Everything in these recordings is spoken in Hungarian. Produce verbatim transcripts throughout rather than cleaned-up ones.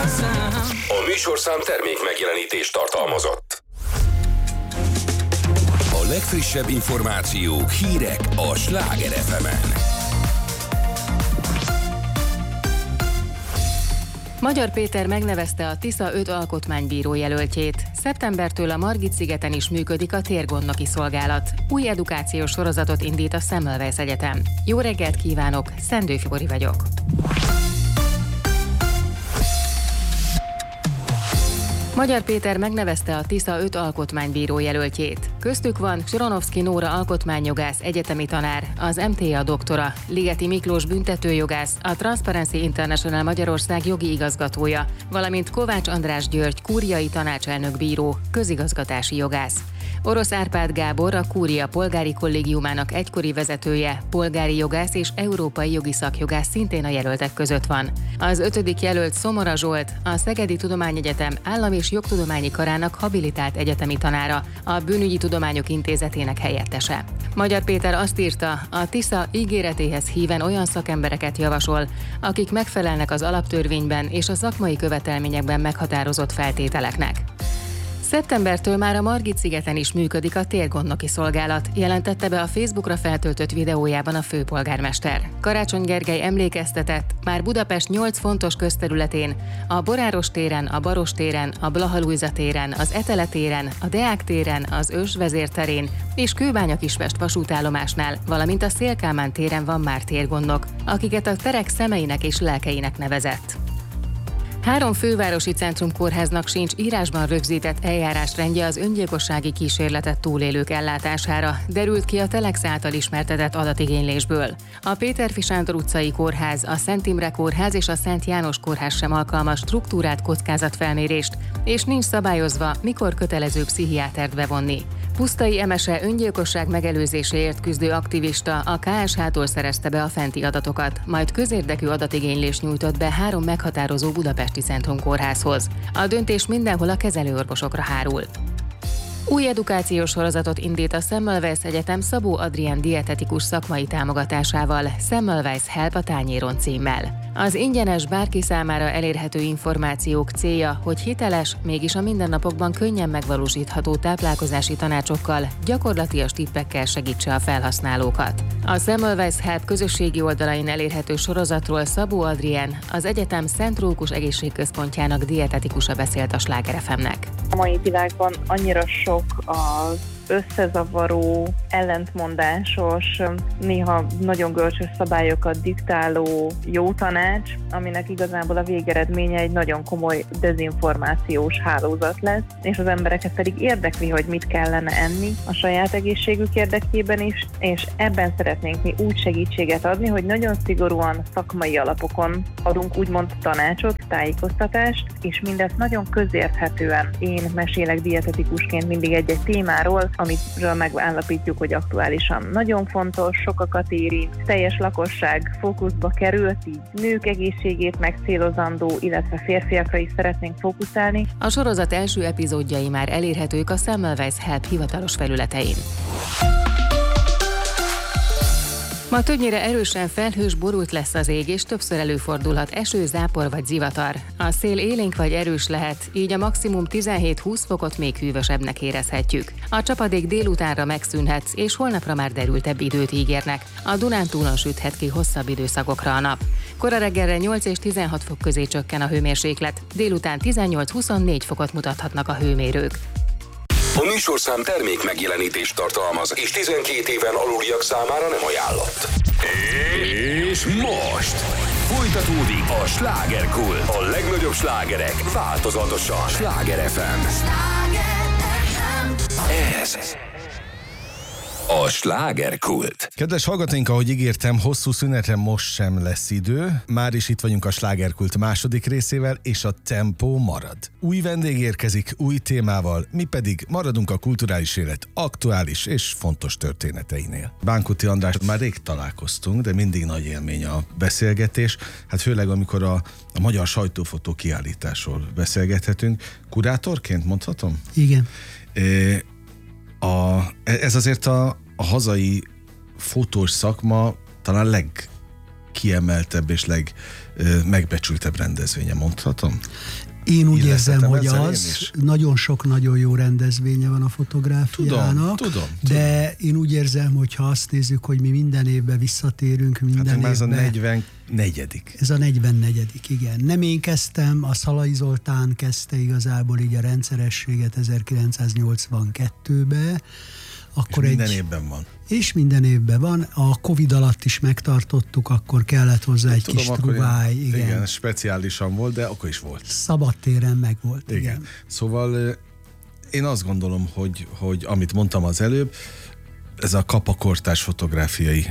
A műsorszám termék megjelenítést tartalmazott. A legfrissebb információk, hírek a Sláger ef emen. Magyar Péter megnevezte a Tisza öt alkotmánybíró jelöltjét. Szeptembertől a Margit-szigeten is működik a térgondnoki szolgálat. Új edukációs sorozatot indít a Semmelweis Egyetem. Jó reggelt kívánok, Szendő Fibori vagyok. Magyar Péter megnevezte a Tisza öt alkotmánybíró jelöltjét. Köztük van Soronovszky Nóra alkotmányjogász, egyetemi tanár, az em té á doktora, Ligeti Miklós büntetőjogász, a Transparency International Magyarország jogi igazgatója, valamint Kovács András György kúriai tanácselnök bíró, közigazgatási jogász. Orosz Árpád Gábor, a Kúria polgári kollégiumának egykori vezetője, polgári jogász és európai jogi szakjogász szintén a jelöltek között van. Az ötödik jelölt Szomora Zsolt, a Szegedi Tudományegyetem Állam- és Jogtudományi Karának habilitált egyetemi tanára, a Bűnügyi Tudományok Intézetének helyettese. Magyar Péter azt írta, a Tisza ígéretéhez híven olyan szakembereket javasol, akik megfelelnek az alaptörvényben és a szakmai követelményekben meghatározott feltételeknek. Szeptembertől már a Margit-szigeten is működik a térgondnoki szolgálat, jelentette be a Facebookra feltöltött videójában a főpolgármester. Karácsony Gergely emlékeztetett, már Budapest nyolc fontos közterületén, a Boráros téren, a Baros téren, a Blaha Lujza téren, az Etele téren, a Deák téren, az Ősvezér terén és Kőbánya-Kispest vasútállomásnál, valamint a Széll-Kálmán téren van már térgondnok, akiket a terek szemeinek és lelkeinek nevezett. Három fővárosi centrumkórháznak sincs írásban rögzített eljárásrendje az öngyilkossági kísérletet túlélők ellátására, derült ki a Telex által ismertetett adatigénylésből. A Péterfi Sándor utcai kórház, a Szent Imre kórház és a Szent János kórház sem alkalmas struktúrált kockázatfelmérést, és nincs szabályozva, mikor kötelező pszichiátert bevonni. Pusztai Emese öngyilkosság megelőzéséért küzdő aktivista a ká es há-tól szerezte be a fenti adatokat, majd közérdekű adatigénylést nyújtott be három meghatározó budapesti centrumkórházhoz. A döntés mindenhol a kezelőorvosokra hárul. Új edukációs sorozatot indít a Semmelweis Egyetem Szabó Adrián dietetikus szakmai támogatásával, Semmelweis Help a tányéron címmel. Az ingyenes, bárki számára elérhető információk célja, hogy hiteles, mégis a mindennapokban könnyen megvalósítható táplálkozási tanácsokkal, gyakorlatias tippekkel segítse a felhasználókat. A Semmelweis Help közösségi oldalain elérhető sorozatról Szabó Adrián, az egyetem Szent Rókus egészségközpontjának dietetikusa beszélt a Sláger ef emnek. A mai világban annyira sok az összezavaró, ellentmondásos, néha nagyon görcsös szabályokat diktáló jó tanács, aminek igazából a végeredménye egy nagyon komoly dezinformációs hálózat lesz, és az embereket pedig érdekli, hogy mit kellene enni a saját egészségük érdekében is, és ebben szeretnénk mi úgy segítséget adni, hogy nagyon szigorúan szakmai alapokon adunk úgymond tanácsot, tájékoztatást, és mindezt nagyon közérthetően. Én mesélek dietetikusként mindig egy-egy témáról, amiről megállapítjuk, hogy aktuálisan nagyon fontos, sokakat érint, teljes lakosság fókuszba került, így nők egészségét megcélozandó, illetve férfiakra is szeretnénk fókuszálni. A sorozat első epizódjai már elérhetők a Semmelweis Help hivatalos felületein. Ma többnyire erősen felhős, borult lesz az ég, és többször előfordulhat eső, zápor vagy zivatar. A szél élénk vagy erős lehet, így a maximum tizenhét-húsz fokot még hűvösebbnek érezhetjük. A csapadék délutánra megszűnhet, és holnapra már derültebb időt ígérnek. A Dunántúlon süthet ki hosszabb időszakokra a nap. Kora reggelre nyolc és tizenhat fok közé csökken a hőmérséklet, délután tizennyolc-huszonnégy fokot mutathatnak a hőmérők. A műsorszám termék megjelenítést tartalmaz, és tizenkét éven aluliak számára nem ajánlott. És most folytatódik a Slágerkult. A legnagyobb slágerek változatosan. Sláger ef em. Ez a Slágerkult. Kedves hallgatóink, ahogy ígértem, hosszú szünetre most sem lesz idő. Már is itt vagyunk a Slágerkult második részével, és a tempó marad. Új vendég érkezik, új témával, mi pedig maradunk a kulturális élet aktuális és fontos történeteinél. Bánkuti András, már rég találkoztunk, de mindig nagy élmény a beszélgetés. Hát főleg, amikor a, a magyar sajtófotó kiállításról beszélgethetünk. Kurátorként mondhatom? Igen. É, A, ez azért a, a hazai fotós szakma talán legkiemeltebb és legmegbecsültebb rendezvénye, mondhatom? Én úgy érzem, hogy az, nagyon sok nagyon jó rendezvénye van a fotográfiának, tudom, tudom, de tudom. Én úgy érzem, hogy ha azt nézzük, hogy mi minden évben visszatérünk, minden hát évben... ez a negyvennegyedik Ez a negyvennegyedik igen. Nem én kezdtem, a Szalai Zoltán kezdte igazából így a rendszerességet ezerkilencszáznyolcvankettőben. Akkor és minden egy, évben van. És minden évben van. A Covid alatt is megtartottuk, akkor kellett hozzá egy tudom, kis truváj. Igen. igen, speciálisan volt, de akkor is volt. Szabadtéren meg volt. Igen. igen. Szóval én azt gondolom, hogy, hogy amit mondtam az előbb, ez a Kapa Kortárs Fotográfiai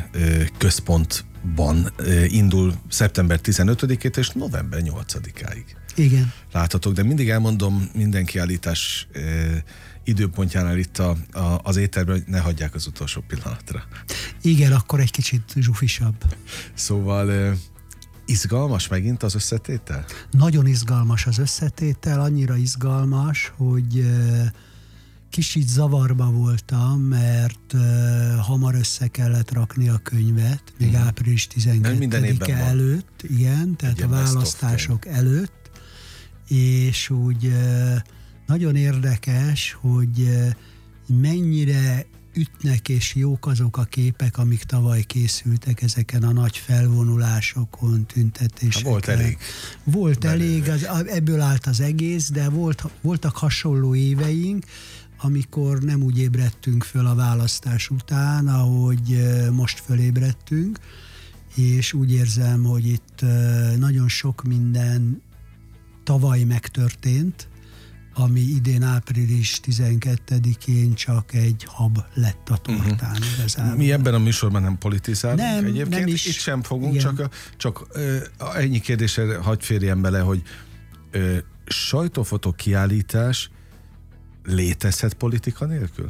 Központban indul szeptember tizenötödikétől és november nyolcadikáig. Igen. Láthatok, de mindig elmondom minden kiállítás időpontjánál itt a, a, az éterben, hogy ne hagyják az utolsó pillanatra. Igen, akkor egy kicsit zsufisabb. Szóval izgalmas megint az összetétel? Nagyon izgalmas az összetétel, annyira izgalmas, hogy kicsit zavarba voltam, mert hamar össze kellett rakni a könyvet, még hmm. április tizenkettedike előtt, igen, tehát egy a választások előtt, és úgy nagyon érdekes, hogy mennyire ütnek és jók azok a képek, amik tavaly készültek ezeken a nagy felvonulásokon, tüntetéseken. Volt elég. Volt belőle. elég, az, ebből állt az egész, de volt, voltak hasonló éveink, amikor nem úgy ébredtünk föl a választás után, ahogy most fölébredtünk, és úgy érzem, hogy itt nagyon sok minden tavaly megtörtént, ami idén április tizenkettedikén csak egy hab lett a tortán. Uh-huh. Mi ebben a műsorban nem politizálunk nem, egyébként, nem is. Itt sem fogunk, igen. csak, a, csak ö, ennyi kérdésre hadd férjem bele, hogy ö, sajtófotó kiállítás létezhet politika nélkül?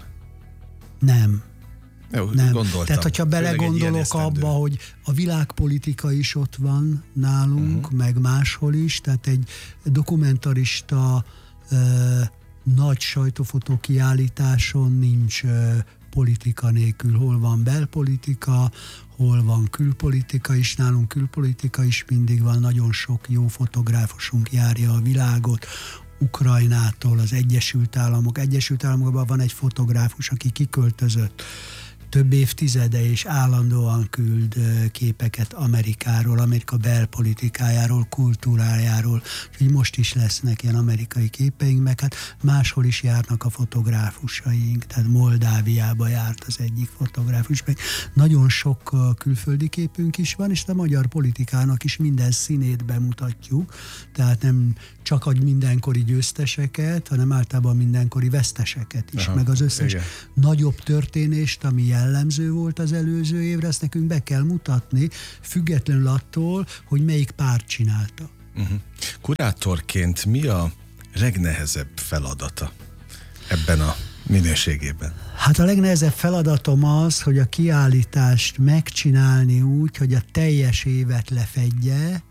Nem. Jó, nem. Gondoltam. Tehát, hogyha belegondolok abba, hogy a világpolitika is ott van nálunk, uh-huh. meg máshol is, tehát egy dokumentarista uh, nagy sajtófotó kiállításon nincs uh, politika nélkül. Hol van belpolitika, hol van külpolitika is, nálunk külpolitika is mindig van, nagyon sok jó fotográfusunk járja a világot, Ukrajnától, az Egyesült Államok. Egyesült Államokban van egy fotográfus, aki kiköltözött több évtizede, és állandóan küld képeket Amerikáról, Amerika belpolitikájáról, kultúrájáról, úgyhogy most is lesznek ilyen amerikai képeink, meg hát máshol is járnak a fotográfusaink, tehát Moldáviába járt az egyik fotográfus, meg nagyon sok külföldi képünk is van, és a magyar politikának is minden színét bemutatjuk, tehát nem csak a mindenkori győzteseket, hanem általában mindenkori veszteseket is, aha, meg az összes igen. nagyobb történést, ami jellemző volt az előző évre, ezt nekünk be kell mutatni, függetlenül attól, hogy melyik párt csinálta. Uh-huh. Kurátorként mi a legnehezebb feladata ebben a minőségében? Hát a legnehezebb feladatom az, hogy a kiállítást megcsinálni úgy, hogy a teljes évet lefedje,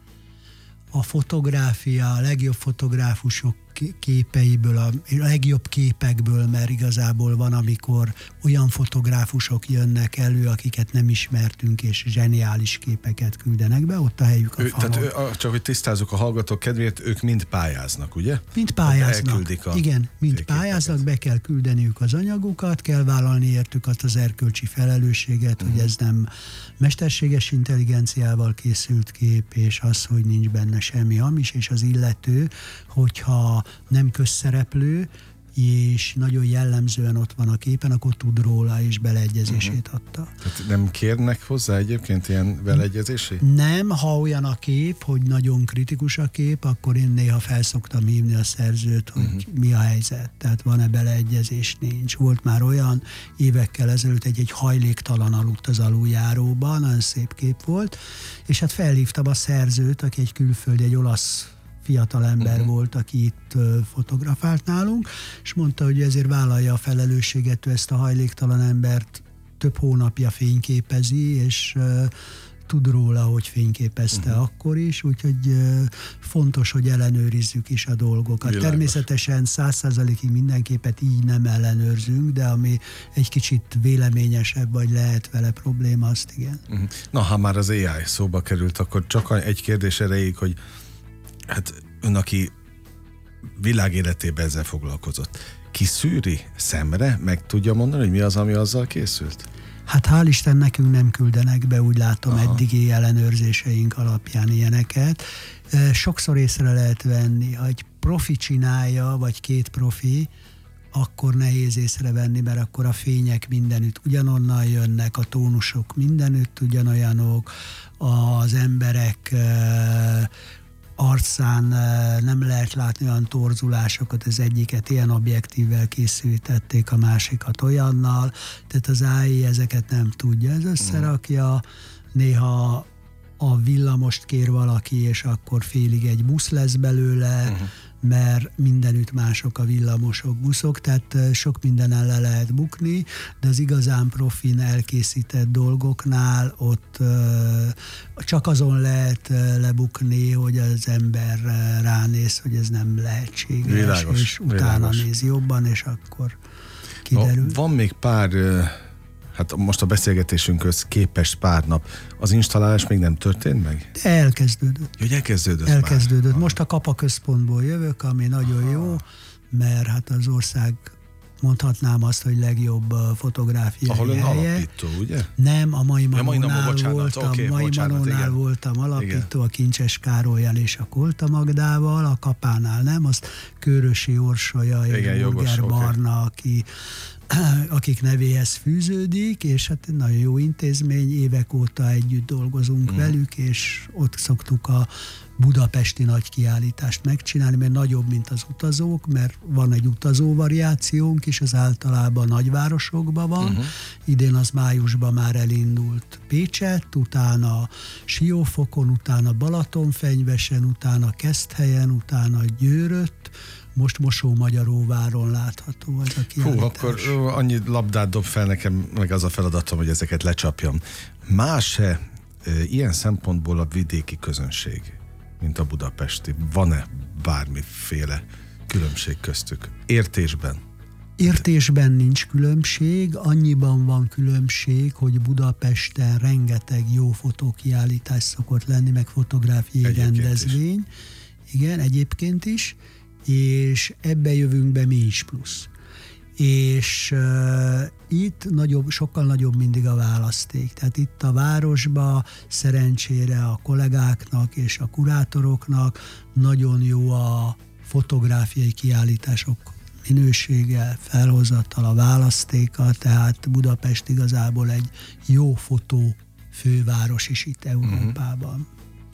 a fotográfia, a legjobb fotográfusok képeiből, a legjobb képekből, mert igazából van, amikor olyan fotográfusok jönnek elő, akiket nem ismertünk, és zseniális képeket küldenek be, ott a helyük a falon. Tehát ő, csak hogy tisztázzuk a hallgatók kedvéért, ők mind pályáznak, ugye? Mind pályáznak. Igen, mind képeket. pályáznak, be kell küldeniük az anyagukat, kell vállalni értük az erkölcsi felelősséget, uh-huh. hogy ez nem mesterséges intelligenciával készült kép, és az, hogy nincs benne semmi hamis, és az illető, hogyha nem közszereplő, és nagyon jellemzően ott van a képen, akkor tud róla, és beleegyezését uh-huh. adta. Tehát nem kérnek hozzá egyébként ilyen beleegyezését? Nem, ha olyan a kép, hogy nagyon kritikus a kép, akkor én néha felszoktam hívni a szerzőt, hogy uh-huh. mi a helyzet, tehát van-e beleegyezés, nincs. Volt már olyan évekkel ezelőtt egy-egy hajléktalan aludt az aluljáróban, nagyon szép kép volt, és hát felhívtam a szerzőt, aki egy külföldi, egy olasz fiatal ember uh-huh. volt, aki itt uh, fotografált nálunk, és mondta, hogy ezért vállalja a felelősséget, ő ezt a hajléktalan embert több hónapja fényképezi, és uh, tud róla, hogy fényképezte uh-huh. akkor is, úgyhogy fontos, hogy ellenőrizzük is a dolgokat. Világos. Természetesen száz százalékig minden képet így nem ellenőrzünk, de ami egy kicsit véleményesebb, vagy lehet vele probléma, azt igen. Uh-huh. Na, ha már az á i szóba került, akkor csak egy kérdés erejéig, hogy hát ön, aki világéletében ezzel foglalkozott, ki szűri szemre, meg tudja mondani, hogy mi az, ami azzal készült? Hát hál' Isten nekünk nem küldenek be, úgy látom, aha. eddigi ellenőrzéseink alapján ilyeneket. Sokszor észre lehet venni, ha egy profi csinálja, vagy két profi, akkor nehéz észrevenni, mert akkor a fények mindenütt ugyanonnan jönnek, a tónusok mindenütt ugyanolyanok, az emberek arcán nem lehet látni olyan torzulásokat, az egyiket ilyen objektívvel készítették, a másikat olyannal, tehát az á i ezeket nem tudja. Ez összerakja, néha a villamost kér valaki, és akkor félig egy busz lesz belőle, uh-huh. mert mindenütt mások a villamosok, buszok, tehát sok mindenen le lehet bukni, de az igazán profin elkészített dolgoknál ott csak azon lehet lebukni, hogy az ember ránéz, hogy ez nem lehetséges, világos, és utána világos. Néz jobban, és akkor kiderül. No, van még pár, hát most a beszélgetésünkhöz képest pár nap, az installálás még nem történt meg? De elkezdődött. Hogy elkezdődött Elkezdődött. Már. Most a Kapa központból jövök, ami nagyon aha. jó, mert hát az ország, mondhatnám azt, hogy legjobb fotográfiai ahol helye. Ahol ön alapító, ugye? Nem, a Mai Manónál ja, voltam, okay, Mai bocsánat, Manónál igen. voltam alapító, igen. a Kincses Károlyal és a Kolta Magdával, a Kapánál nem, azt Kőrösi Orsolya, és Burger Barna, okay. aki akik nevéhez fűződik, és hát egy nagyon jó intézmény, évek óta együtt dolgozunk mm. velük, és ott szoktuk a budapesti nagy kiállítást megcsinálni, mert nagyobb, mint az utazók, mert van egy utazó variációnk is, az általában nagyvárosokban van. Uh-huh. Idén az májusban már elindult Pécsett, utána Siófokon, utána Balatonfenyvesen, utána Keszthelyen, utána Győrött, most Mosó-Magyaróváron látható ez a kiállítás. Hú, akkor annyi labdát dob fel nekem, meg az a feladatom, hogy ezeket lecsapjam. Más-e e, ilyen szempontból a vidéki közönség, mint a budapesti? Van-e bármiféle különbség köztük? Értésben? Értésben nincs különbség, annyiban van különbség, hogy Budapesten rengeteg jó fotókiállítás szokott lenni, meg fotográfiai egyébként rendezvény. Is. Igen, egyébként is. És ebbe jövünk be mi is plusz. És uh, itt nagyobb, sokkal nagyobb mindig a választék. Tehát itt a városban szerencsére a kollégáknak és a kurátoroknak nagyon jó a fotográfiai kiállítások minősége, felhozattal, a választéka, tehát Budapest igazából egy jó fotó főváros is itt Európában.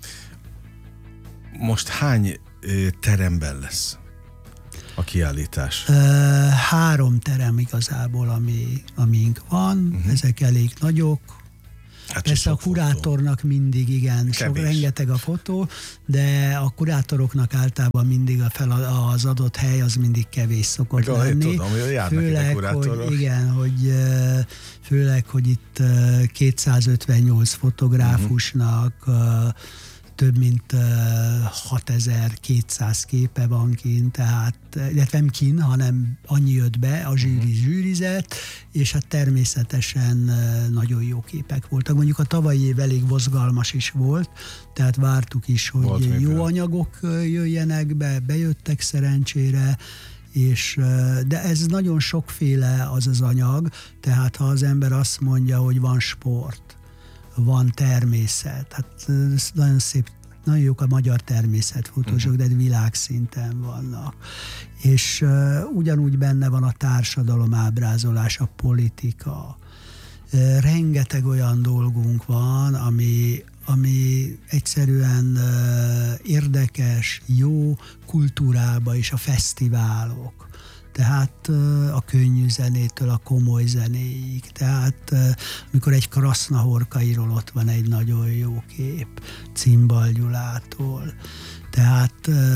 Most hány teremben lesz a kiállítás? Három terem igazából, ami, amink van, uh-huh. ezek elég nagyok. Hát persze a kurátornak fotó. Mindig igen, sok, rengeteg a fotó, de a kurátoroknak általában mindig a fel, az adott hely az mindig kevés szokott meg lenni. Tudom, hogy főleg, hogy igen, hogy főleg, hogy itt kétszázötvennyolc fotográfusnak uh-huh. több mint uh, hatezer-kétszáz képe van kint, tehát, illetve nem kint, hanem annyi jött be, a zsűri zsűrizett, és hát természetesen uh, nagyon jó képek voltak. Mondjuk a tavalyi év elég mozgalmas is volt, tehát vártuk is, hogy volt jó működ. anyagok jöjjenek be, bejöttek szerencsére, és, de ez nagyon sokféle az az anyag, tehát ha az ember azt mondja, hogy van sport, van természet, hát nagyon szép, nagyon jók a magyar természetfotósok, uh-huh. de világszinten vannak. És uh, ugyanúgy benne van a társadalom ábrázolás, a politika. Uh, rengeteg olyan dolgunk van, ami, ami egyszerűen uh, érdekes, jó kultúrába és a fesztiválok. Tehát a könnyű zenétől a komoly zenéig. Tehát amikor egy Krasznahorkairól ott van egy nagyon jó kép, Cimbal Gyulától. Tehát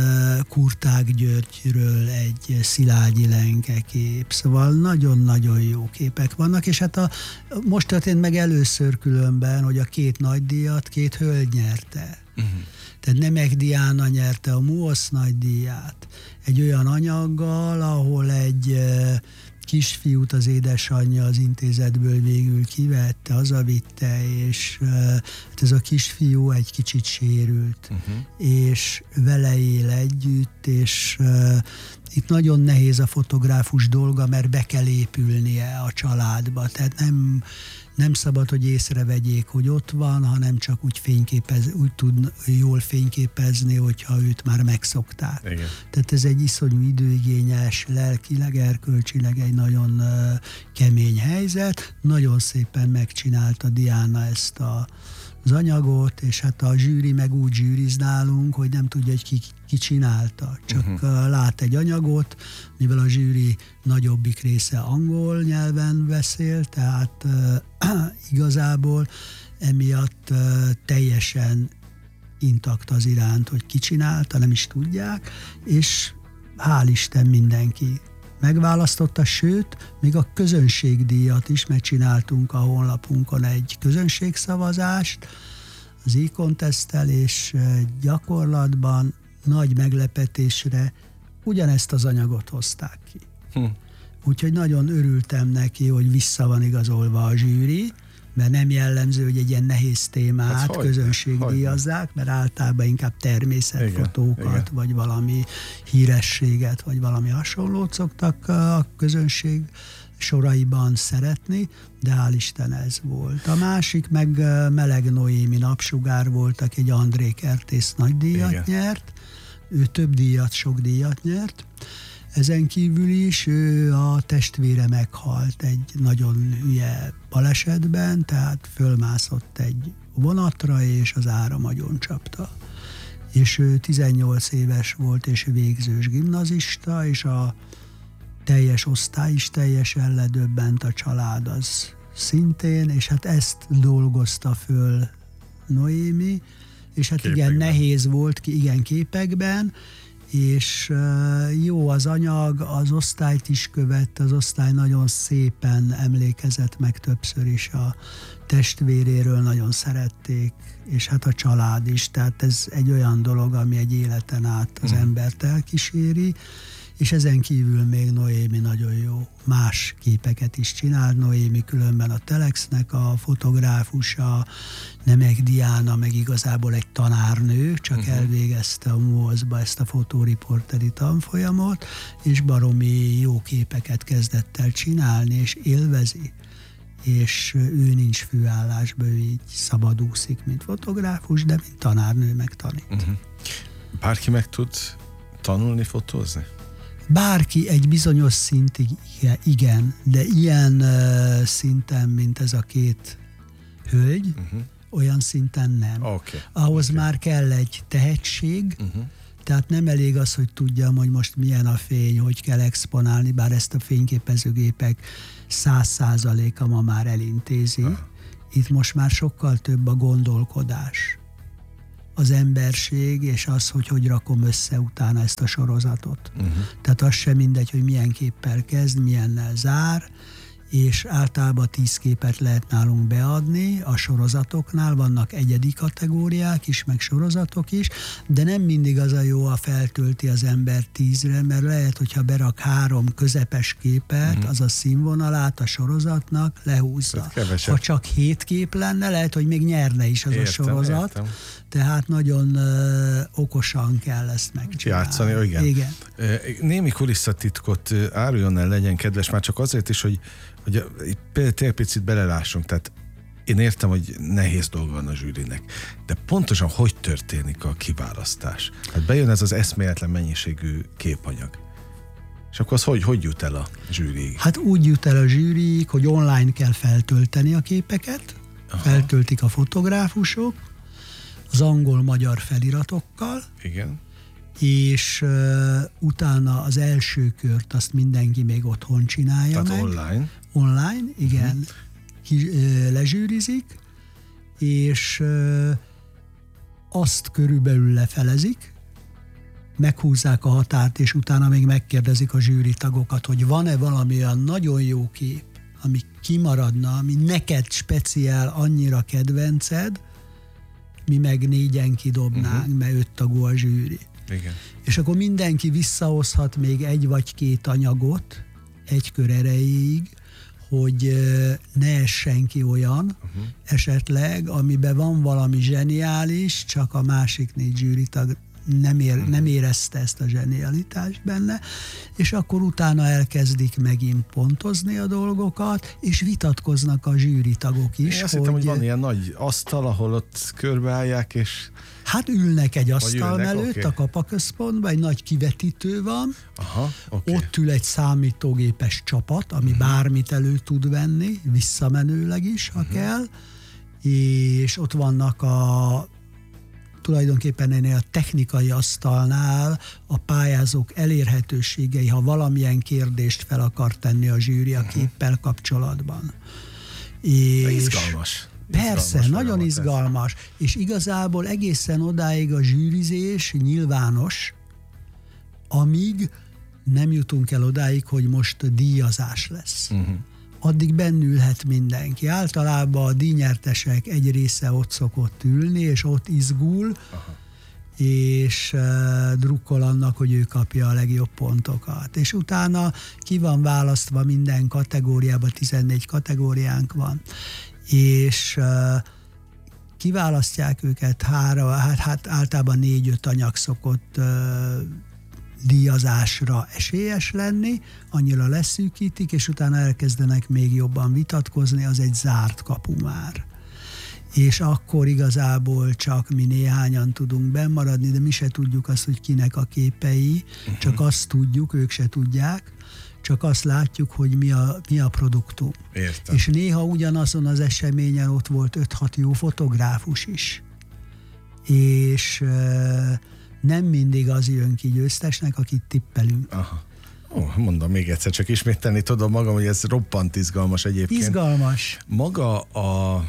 Kurták Györgyről egy Szilágyi Lenke kép, szóval nagyon-nagyon jó képek vannak, és hát a, most történt meg először különben, hogy a két nagydíjat két hölgy nyerte. Uh-huh. Tehát Nemek Diana nyerte a MUOSZ nagydíját egy olyan anyaggal, ahol egy kisfiút az édesanyja az intézetből végül kivette, hazavitte, és hát ez a kisfiú egy kicsit sérült, uh-huh. és vele él együtt, és uh, itt nagyon nehéz a fotográfus dolga, mert be kell épülnie a családba, tehát nem, nem szabad, hogy észrevegyék, hogy ott van, hanem csak úgy, fényképez, úgy tud jól fényképezni, hogyha őt már megszokták. Igen. Tehát ez egy iszonyú időigényes, lelkileg, erkölcsileg egy nagyon uh, kemény helyzet. Nagyon szépen megcsinálta Diana ezt a, az anyagot, és hát a zsűri meg úgy zsűriz nálunk, hogy nem tudja, hogy ki, ki csinálta. Csak uh-huh. lát egy anyagot, mivel a zsűri nagyobbik része angol nyelven beszél, tehát uh, igazából emiatt uh, teljesen intakt az iránt, hogy ki csinálta, nem is tudják, és hál' Isten mindenki megválasztotta, sőt, még a közönségdíjat is megcsináltunk a honlapunkon egy közönségszavazást az e-contesttel, és gyakorlatban nagy meglepetésre ugyanezt az anyagot hozták ki. Hm. Úgyhogy nagyon örültem neki, hogy vissza van igazolva a zsűri, mert nem jellemző, hogy egy ilyen nehéz témát hát közönségdíjazzák, mert általában inkább természetfotókat, igen, vagy igen. valami hírességet, vagy valami hasonlót szoktak a közönség soraiban szeretni, de hál' Isten ez volt. A másik meg Meleg Noémi Napsugár volt, aki egy André Kertész nagy díjat igen. nyert, ő több díjat, sok díjat nyert. Ezen kívül is ő a testvére meghalt egy nagyon hülye balesetben, tehát fölmászott egy vonatra, és az áram agyon csapta. És ő tizennyolc éves volt, és végzős gimnazista, és a teljes osztály is teljesen ledöbbent, a család az szintén, és hát ezt dolgozta föl Noémi, és hát képekben. Igen, nehéz volt ki, igen, képekben, és jó az anyag, az osztályt is követte, az osztály nagyon szépen emlékezett meg többször is a testvéréről, nagyon szerették, és hát a család is, tehát ez egy olyan dolog, ami egy életen át az embert elkíséri, és ezen kívül még Noémi nagyon jó más képeket is csinált. Noémi különben a Telexnek a fotográfusa, Nemek Diana meg igazából egy tanárnő, csak uh-huh. elvégezte a MUOSZ-ba ezt a fotóriporteri tanfolyamot, és baromi jó képeket kezdett el csinálni, és élvezi. És ő nincs főállásban, ő így szabadúszik, mint fotográfus, de mint tanárnő meg tanít. Uh-huh. Bárki meg tud tanulni fotózni? Bárki egy bizonyos szintig igen, de ilyen uh, szinten, mint ez a két hölgy, uh-huh. olyan szinten nem. Okay. Ahhoz okay. már kell egy tehetség, uh-huh. tehát nem elég az, hogy tudjam, hogy most milyen a fény, hogy kell exponálni, bár ezt a fényképezőgépek száz százaléka ma már elintézi. Uh-huh. Itt most már sokkal több a gondolkodás, az emberség, és az, hogy hogy rakom össze utána ezt a sorozatot. Uh-huh. Tehát az sem mindegy, hogy milyen képpel kezd, milyennel zár, és általában tíz képet lehet nálunk beadni, a sorozatoknál vannak egyedi kategóriák is, meg sorozatok is, de nem mindig az a jó, ha feltölti az ember tízre, mert lehet, hogyha berak három közepes képet, uh-huh. az a színvonalát a sorozatnak lehúzza. Ha csak hét kép lenne, lehet, hogy még nyerne is az értem, a sorozat. Értem. Tehát nagyon ö, okosan kell ezt megcsinálni. Játszani, igen. igen. Némi kulisszatitkot áruljon el, legyen kedves, már csak azért is, hogy, hogy tényleg picit belelássunk. Tehát én értem, hogy nehéz dolga van a zsűrinek, de pontosan hogy történik a kiválasztás? Hát bejön ez az eszméletlen mennyiségű képanyag. És akkor az hogy, hogy jut el a zsűriig? Hát úgy jut el a zsűriig, hogy online kell feltölteni a képeket, aha. feltöltik a fotográfusok, az angol-magyar feliratokkal. Igen. És uh, utána az első kört azt mindenki még otthon csinálja. Tehát meg. online. Online, igen. Uh-huh. Ki, uh, lezsűrizik, és uh, azt körülbelül lefelezik, meghúzzák a határt, és utána még megkérdezik a zsűritagokat, hogy van-e valami olyan nagyon jó kép, ami kimaradna, ami neked speciál, annyira kedvenced, mi meg négyen kidobnánk, uh-huh. mert öt tagú a zsűri. Igen. És akkor mindenki visszahozhat még egy vagy két anyagot egy kör erejéig, hogy ne essen ki olyan uh-huh. esetleg, amiben van valami zseniális, csak a másik négy zsűritag nem, ér, uh-huh. nem érezte ezt a zsenialitást benne, és akkor utána elkezdik megint pontozni a dolgokat, és vitatkoznak a zsűritagok is. Én azt hogy, hittem, hogy van ilyen nagy asztal, ahol ott körbeállják, és... Hát ülnek egy asztal ülnek, mellett okay. a kapaközpontban, egy nagy kivetítő van, Aha, okay. ott ül egy számítógépes csapat, ami uh-huh. bármit elő tud venni, visszamenőleg is, ha uh-huh. kell, és ott vannak a tulajdonképpen ennél a technikai asztalnál a pályázók elérhetőségei, ha valamilyen kérdést fel akar tenni a zsűri a képpel kapcsolatban. És izgalmas. Persze, izgalmas nagyon izgalmas. Ez. És igazából egészen odáig a zsűrizés nyilvános, amíg nem jutunk el odáig, hogy most díjazás lesz. Uh-huh. Addig bennülhet mindenki. Általában a díjnyertesek egy része ott szokott ülni, és ott izgul, aha. és uh, drukkol annak, hogy ő kapja a legjobb pontokat. És utána ki van választva minden kategóriában, tizennégy kategóriánk van, és uh, kiválasztják őket, hára, hát, hát általában négy-öt anyag szokott uh, díjazásra esélyes lenni, annyira leszűkítik, és utána elkezdenek még jobban vitatkozni, az egy zárt kapu már. És akkor igazából csak mi néhányan tudunk bennmaradni, de mi se tudjuk azt, hogy kinek a képei, uh-huh. csak azt tudjuk, ők se tudják, csak azt látjuk, hogy mi a, mi a produktum. Értem. És néha ugyanazon az eseményen ott volt öt-hat jó fotográfus is. És nem mindig az jön ki győztesnek, akit tippelünk. Aha. Ó, mondom még egyszer, csak ismételni tudom magam, hogy ez roppant izgalmas egyébként. Izgalmas. Maga a...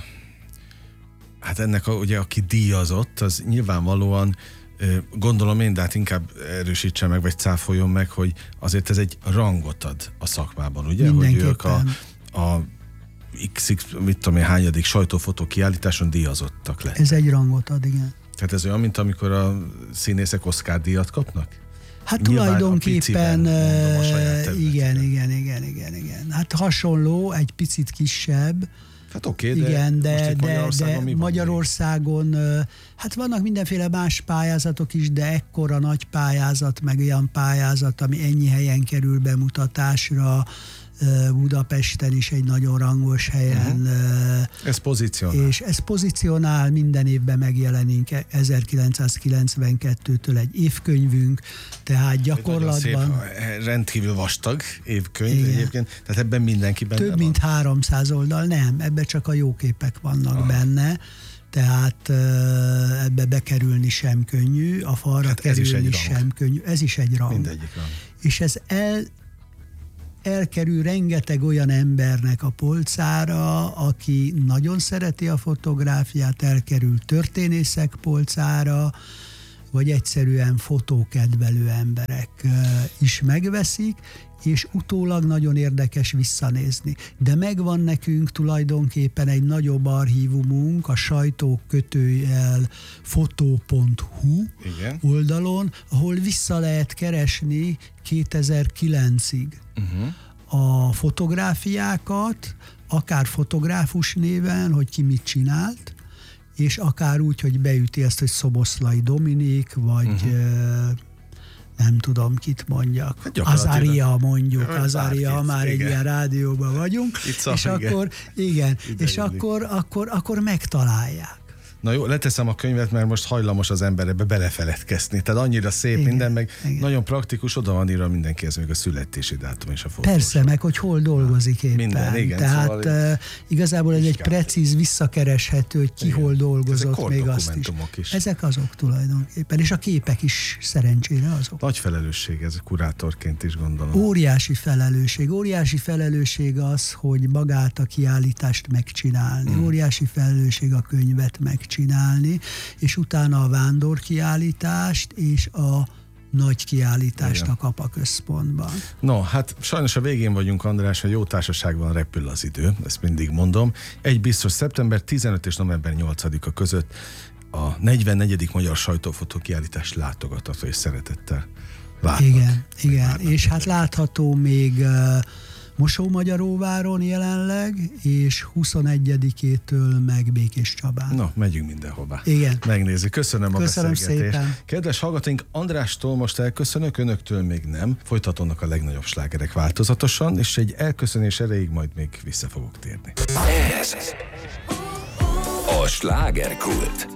Hát ennek, a, ugye, aki díjazott, az nyilvánvalóan, gondolom én, de hát inkább erősítse meg, vagy cáfoljon meg, hogy azért ez egy rangot ad a szakmában, ugye? Hogy ők a, a X, mit tudom én, hányadik sajtófotó kiállításon díjazottak le. Ez egy rangot ad, igen. Tehát ez olyan, mint amikor a színészek Oscar-díjat kapnak? Hát nyilván tulajdonképpen mondom, igen, igen, igen, igen, igen. Hát hasonló, egy picit kisebb. Hát oké, okay, de igen, de, de, Magyarországon, de Magyarországon hát vannak mindenféle más pályázatok is, de ekkora nagy pályázat, meg olyan pályázat, ami ennyi helyen kerül bemutatásra, Budapesten is egy nagyon rangos helyen. Uh-huh. Ez pozícionál. És ez pozícionál, minden évben megjelenik ezerkilencszázkilencvenkettőtől egy évkönyvünk, tehát gyakorlatban... Szép, rendkívül vastag évkönyv igen. egyébként, tehát ebben mindenki benne Több van. mint háromszáz oldal, nem, ebben csak a jó képek vannak ah. benne, tehát ebbe bekerülni sem könnyű, a falra hát kerülni sem könnyű, ez is egy rang. Mindegyik rang. És ez el elkerül rengeteg olyan embernek a polcára, aki nagyon szereti a fotográfiát, elkerül történészek polcára, vagy egyszerűen fotókedvelő emberek is megveszik, és utólag nagyon érdekes visszanézni. De megvan nekünk tulajdonképpen egy nagyobb archívumunk, a sajtókötőjel fotó pont hu igen. oldalon, ahol vissza lehet keresni kétezer-kilencig uh-huh. a fotográfiákat, akár fotográfus néven, hogy ki mit csinált, és akár úgy, hogy beüti ezt, hogy Szoboszlai Dominik, vagy uh-huh. nem tudom, kit mondjak. Hát Azaria mondjuk, Azaria, már igen. egy ilyen rádióban vagyunk, Itt és akkor, igen, és akkor, akkor, akkor megtalálják. Na jó, leteszem a könyvet, mert most hajlamos az ember ebbe belefeledkezni. Tehát annyira szép igen, minden, meg igen. nagyon praktikus, oda van írva mindenkihez még a születési dátum és a fotós. Persze, meg hogy hol dolgozik éppen. Minden, igen. Tehát szóval uh, igazából ez egy precíz, visszakereshető, hogy ki igen. hol dolgozott. Ezek még azt is. is. Ezek azok tulajdonképpen, és a képek is szerencsére azok. Nagy felelősség ez kurátorként is gondolom. Óriási felelősség. Óriási felelősség az, hogy magát a kiállítást megcsinálni. Hmm. Óriási felelősség a könyvet megcsinálni. csinálni, és utána a vándorkiállítást és a nagy kiállításnak APA központban. No, hát sajnos a végén vagyunk, András, hogy jó társaságban repül az idő, ezt mindig mondom. Egy biztos, szeptember tizenötödike és november nyolcadika között a negyvennegyedik Magyar Sajtófotó Kiállítás látogatható és szeretettel várnak. Igen, igen. És hát látható még uh, Mosómagyaróváron jelenleg, és huszonegyedikétől meg Békés Csabán. Na, megyünk mindenhova. Igen. Megnézzük. Köszönöm a Köszönöm beszélgetést. szépen. Kedves hallgatóink, Andrástól most elköszönök, önöktől még nem. Folytatódnak a legnagyobb slágerek változatosan, és egy elköszönés erejéig majd még vissza fogok térni. Ez a Slágerkult.